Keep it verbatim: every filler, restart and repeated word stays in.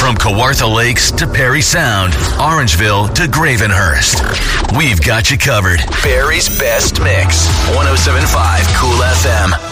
From Kawartha Lakes to Perry Sound, Orangeville to Gravenhurst, we've got you covered. Barry's Best Mix, one oh seven point five Cool F M.